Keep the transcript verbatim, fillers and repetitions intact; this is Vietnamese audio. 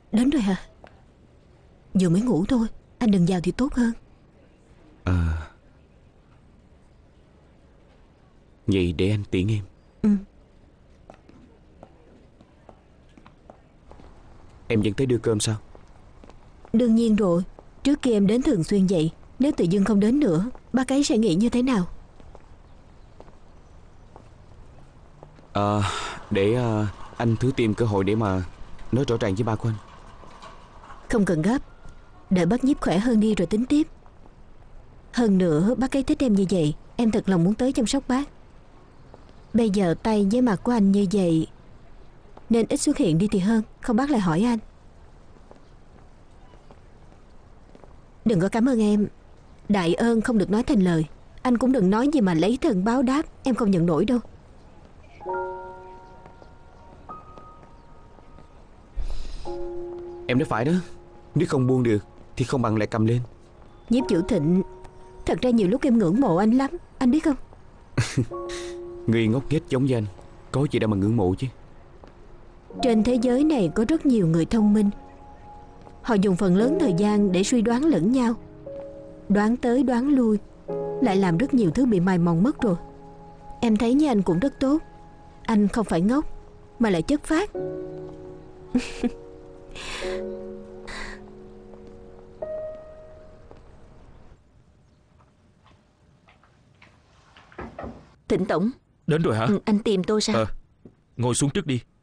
Đến rồi hả? Vừa mới ngủ thôi, anh đừng vào thì tốt hơn. À, vậy để anh tiễn em. Ừ. Em vẫn tới đưa cơm sao? Đương nhiên rồi. Trước kia em đến thường xuyên vậy. Nếu tự dưng không đến nữa, bác ấy sẽ nghĩ như thế nào? À, để à, anh thử tìm cơ hội để mà nói rõ ràng với ba của anh. Không cần gấp. Đợi bác Nhiếp khỏe hơn đi rồi tính tiếp. Hơn nữa bác ấy thích em như vậy, em thật lòng muốn tới chăm sóc bác. Bây giờ tay với mặt của anh như vậy nên ít xuất hiện đi thì hơn. Không bác lại hỏi anh. Đừng có cảm ơn em. Đại ơn không được nói thành lời. Anh cũng đừng nói gì mà lấy thân báo đáp. Em không nhận nổi đâu. Em nói phải đó. Nếu không buông được thì không bằng lại cầm lên. Nhiếp Chủ Thịnh, thật ra nhiều lúc em ngưỡng mộ anh lắm. Anh biết không? Người ngốc nghếch giống như anh có gì đâu mà ngưỡng mộ chứ. Trên thế giới này có rất nhiều người thông minh. Họ dùng phần lớn thời gian để suy đoán lẫn nhau, đoán tới đoán lui, lại làm rất nhiều thứ bị mài mòn mất rồi. Em thấy như anh cũng rất tốt. Anh không phải ngốc mà lại chất phác. Thịnh tổng. Đến rồi hả? Ừ, anh tìm tôi sao? Ờ, ngồi xuống trước đi.